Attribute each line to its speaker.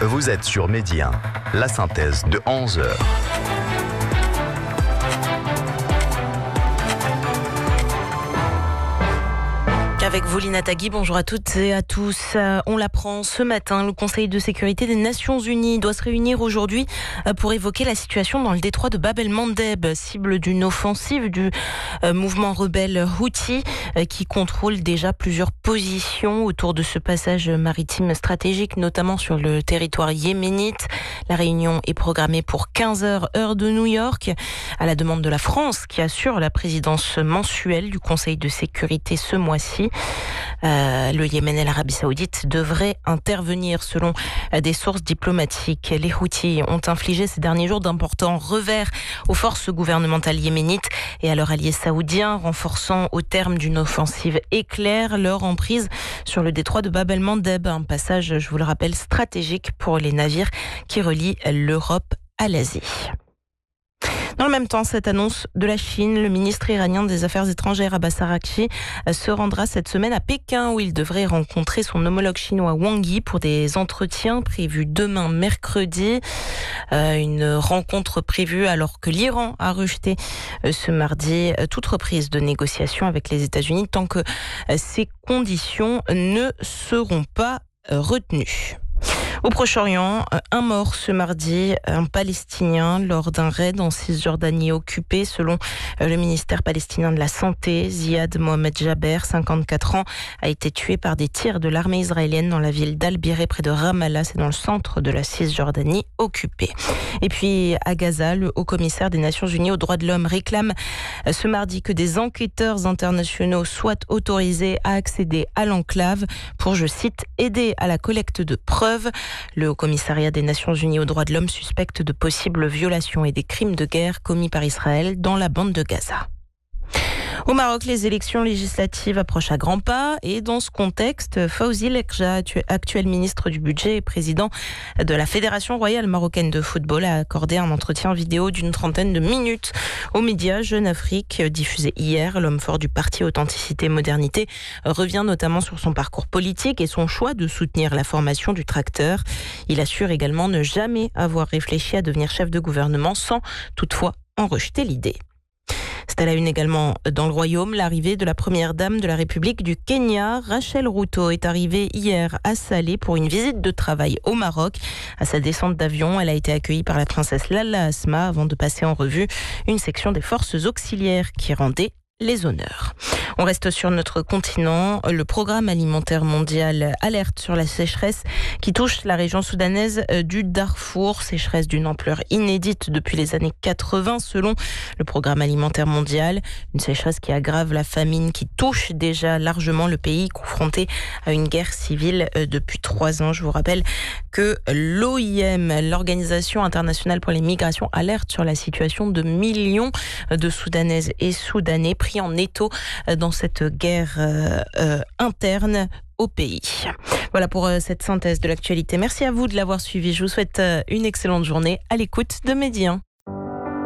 Speaker 1: Vous êtes sur Midi 1, la synthèse de 11h.
Speaker 2: Avec vous, Lina Tagui, bonjour à toutes et à tous. On l'apprend ce matin, le Conseil de sécurité des Nations Unies doit se réunir aujourd'hui pour évoquer la situation dans le détroit de Bab el-Mandeb, cible d'une offensive du mouvement rebelle Houthi qui contrôle déjà plusieurs positions autour de ce passage maritime stratégique, notamment sur le territoire yéménite. La réunion est programmée pour 15h heure de New York, à la demande de la France qui assure la présidence mensuelle du Conseil de sécurité ce mois-ci. Le Yémen et l'Arabie Saoudite devraient intervenir selon des sources diplomatiques. Les Houthis ont infligé ces derniers jours d'importants revers aux forces gouvernementales yéménites et à leurs alliés saoudiens, renforçant au terme d'une offensive éclair leur emprise sur le détroit de Bab el-Mandeb, un passage, je vous le rappelle, stratégique pour les navires qui relient l'Europe à l'Asie. Dans le même temps, cette annonce de la Chine, le ministre iranien des Affaires étrangères Abbas Araghchi se rendra cette semaine à Pékin où il devrait rencontrer son homologue chinois Wang Yi pour des entretiens prévus demain mercredi. Une rencontre prévue alors que l'Iran a rejeté ce mardi toute reprise de négociations avec les États-Unis tant que ces conditions ne seront pas retenues. Au Proche-Orient, un mort ce mardi, un Palestinien, lors d'un raid en Cisjordanie occupée. Selon le ministère palestinien de la Santé, Ziad Mohamed Jaber, 54 ans, a été tué par des tirs de l'armée israélienne dans la ville d'Al-Biré, près de Ramallah. C'est dans le centre de la Cisjordanie occupée. Et puis à Gaza, le haut-commissaire des Nations Unies aux droits de l'homme réclame ce mardi que des enquêteurs internationaux soient autorisés à accéder à l'enclave pour, je cite, aider à la collecte de preuves. Le Haut-Commissariat des Nations Unies aux droits de l'homme suspecte de possibles violations et des crimes de guerre commis par Israël dans la bande de Gaza. Au Maroc, les élections législatives approchent à grands pas et dans ce contexte, Fawzi Lekja, actuel ministre du Budget et président de la Fédération royale marocaine de football, a accordé un entretien vidéo d'une trentaine de minutes aux médias Jeune Afrique, diffusé hier. L'homme fort du parti Authenticité Modernité revient notamment sur son parcours politique et son choix de soutenir la formation du tracteur. Il assure également ne jamais avoir réfléchi à devenir chef de gouvernement sans toutefois en rejeter l'idée. C'est à la une également dans le Royaume, l'arrivée de la première dame de la République du Kenya. Rachel Ruto est arrivée hier à Salé pour une visite de travail au Maroc. À sa descente d'avion, elle a été accueillie par la princesse Lalla Asma avant de passer en revue une section des forces auxiliaires qui rendait les honneurs. On reste sur notre continent. Le programme alimentaire mondial alerte sur la sécheresse qui touche la région soudanaise du Darfour. Sécheresse d'une ampleur inédite depuis les années 80 selon le programme alimentaire mondial. Une sécheresse qui aggrave la famine qui touche déjà largement le pays confronté à une guerre civile depuis 3 ans. Je vous rappelle que l'OIM, l'Organisation internationale pour les migrations, alerte sur la situation de millions de Soudanaises et Soudanais pris en étau dans cette guerre interne au pays. Voilà pour cette synthèse de l'actualité. Merci à vous de l'avoir suivi. Je vous souhaite une excellente journée à l'écoute de Midi 1.